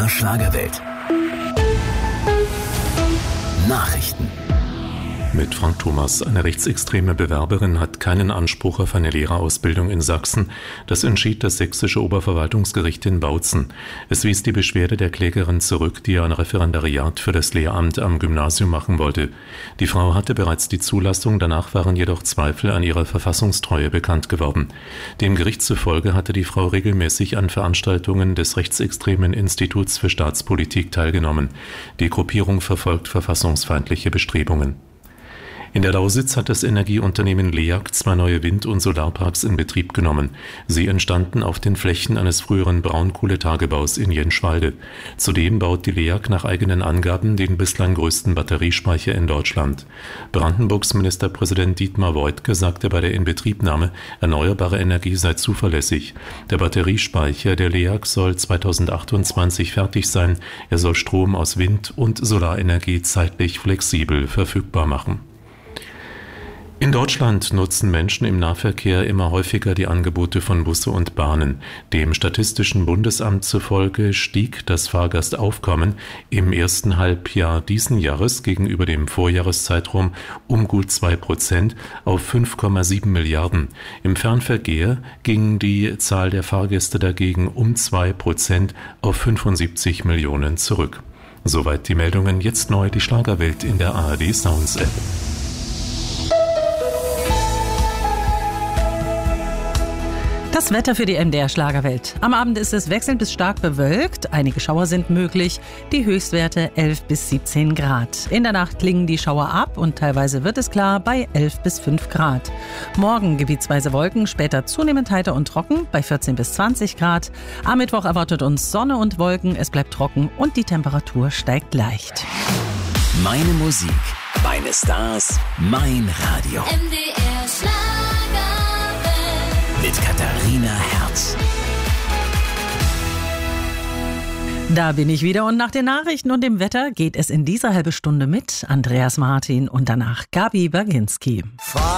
Schlagerwelt. Nachrichten. Mit Frank Thomas. Eine rechtsextreme Bewerberin hat keinen Anspruch auf eine Lehrerausbildung in Sachsen. Das entschied das sächsische Oberverwaltungsgericht in Bautzen. Es wies die Beschwerde der Klägerin zurück, die ein Referendariat für das Lehramt am Gymnasium machen wollte. Die Frau hatte bereits die Zulassung, danach waren jedoch Zweifel an ihrer Verfassungstreue bekannt geworden. Dem Gericht zufolge hatte die Frau regelmäßig an Veranstaltungen des rechtsextremen Instituts für Staatspolitik teilgenommen. Die Gruppierung verfolgt verfassungsfeindliche Bestrebungen. In der Lausitz hat das Energieunternehmen LEAG 2 neue Wind- und Solarparks in Betrieb genommen. Sie entstanden auf den Flächen eines früheren Braunkohletagebaus in Jenschwalde. Zudem baut die LEAG nach eigenen Angaben den bislang größten Batteriespeicher in Deutschland. Brandenburgs Ministerpräsident Dietmar Woidke sagte bei der Inbetriebnahme, erneuerbare Energie sei zuverlässig. Der Batteriespeicher der LEAG soll 2028 fertig sein. Er soll Strom aus Wind- und Solarenergie zeitlich flexibel verfügbar machen. In Deutschland nutzen Menschen im Nahverkehr immer häufiger die Angebote von Busse und Bahnen. Dem Statistischen Bundesamt zufolge stieg das Fahrgastaufkommen im ersten Halbjahr diesen Jahres gegenüber dem Vorjahreszeitraum um gut 2% auf 5,7 Milliarden. Im Fernverkehr ging die Zahl der Fahrgäste dagegen um 2% auf 75 Millionen zurück. Soweit die Meldungen. Jetzt neu die Schlagerwelt in der ARD Sounds App. Das Wetter für die MDR Schlagerwelt. Am Abend ist es wechselnd bis stark bewölkt. Einige Schauer sind möglich. Die Höchstwerte 11 bis 17 Grad. In der Nacht klingen die Schauer ab und teilweise wird es klar bei 11 bis 5 Grad. Morgen gebietsweise Wolken, später zunehmend heiter und trocken bei 14 bis 20 Grad. Am Mittwoch erwartet uns Sonne und Wolken. Es bleibt trocken und die Temperatur steigt leicht. Meine Musik, meine Stars, mein Radio. MDR Schlagerwelt. Mit Katharina Herz. Da bin ich wieder und nach den Nachrichten und dem Wetter geht es in dieser halben Stunde mit Andreas Martin und danach Gabi Baginski.